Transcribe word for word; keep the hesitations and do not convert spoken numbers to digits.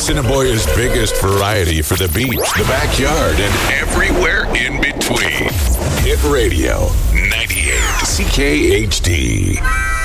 Assiniboia's biggest variety for the beach, the backyard, and everywhere in between. Hit Radio ninety-eight C K H D.